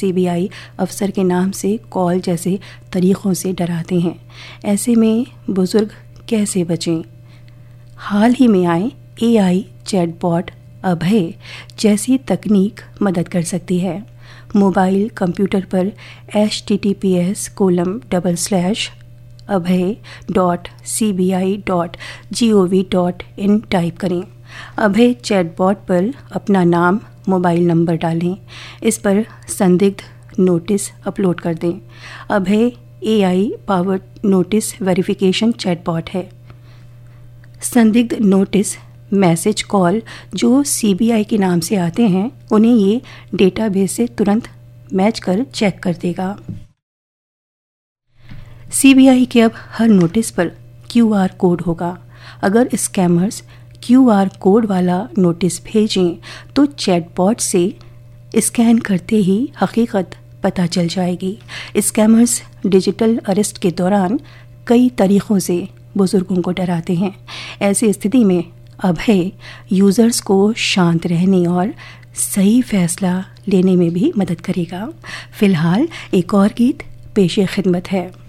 CBI अफसर के नाम से कॉल जैसे तरीक़ों से डराते हैं। ऐसे में बुज़ुर्ग कैसे बचें? हाल ही में आए एआई चैटबॉट अभय जैसी तकनीक मदद कर सकती है। मोबाइल कंप्यूटर पर https://abhay.cbi.gov.in टाइप करें। अभय चैटबॉट पर अपना नाम, मोबाइल नंबर डालें। इस पर संदिग्ध नोटिस अपलोड कर दें। अभय AI powered notice verification chatbot है। संदिग्ध नोटिस, मैसेज, कॉल जो सीबीआई के नाम से आते हैं, उन्हें ये डेटाबेस से तुरंत मैच कर चेक कर देगा। सीबीआई के अब हर नोटिस पर क्यूआर कोड होगा। अगर स्कैमर्स क्यूआर कोड वाला नोटिस भेजें तो चैटबॉट से स्कैन करते ही हकीकत पता चल जाएगी। स्कैमर्स डिजिटल अरेस्ट के दौरान कई तरीक़ों से बुज़ुर्गों को डराते हैं। ऐसी स्थिति में अभय यूज़र्स को शांत रहने और सही फ़ैसला लेने में भी मदद करेगा। फ़िलहाल एक और गीत पेशे खिदमत है।